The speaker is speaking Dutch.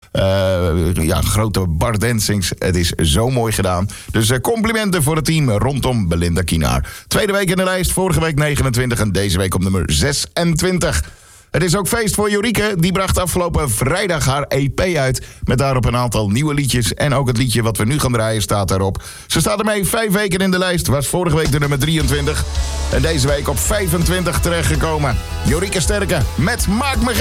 Grote bar dancings. Het is zo mooi gedaan. Dus complimenten voor het team rondom Belinda Kienaar. Tweede week in de lijst, vorige week 29 en deze week op nummer 26. Het is ook feest voor Jorike. Die bracht afgelopen vrijdag haar EP uit. Met daarop een aantal nieuwe liedjes. En ook het liedje wat we nu gaan draaien staat daarop. Ze staat ermee 5 weken in de lijst. Was vorige week de nummer 23. En deze week op 25 terechtgekomen. Jorike Sterke met Maak me